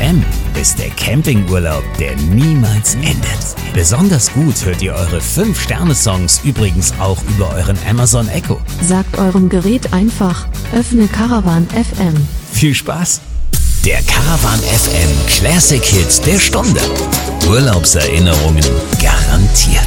FM ist der Campingurlaub, der niemals endet. Besonders gut hört ihr eure 5-Sterne-Songs übrigens auch über euren Amazon Echo. Sagt eurem Gerät einfach, öffne Caravan FM. Viel Spaß! Der Caravan FM Classic Hit der Stunde. Urlaubserinnerungen garantiert.